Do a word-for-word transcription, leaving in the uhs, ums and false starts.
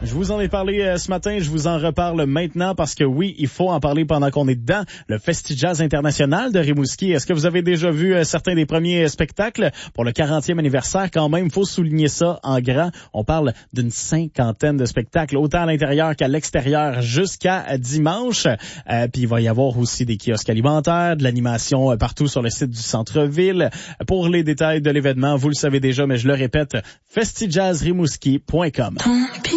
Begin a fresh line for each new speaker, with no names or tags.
Je vous en ai parlé euh, ce matin, je vous en reparle maintenant parce que oui, il faut en parler pendant qu'on est dedans. Le Festi-Jazz International de Rimouski. Est-ce que vous avez déjà vu euh, certains des premiers euh, spectacles pour le quarantième anniversaire? Quand même, il faut souligner ça en grand. On parle d'une cinquantaine de spectacles, autant à l'intérieur qu'à l'extérieur, jusqu'à dimanche. Euh, puis il va y avoir aussi des kiosques alimentaires, de l'animation euh, partout sur le site du centre-ville. Pour les détails de l'événement, vous le savez déjà, mais je le répète, festi jazz rimouski point com.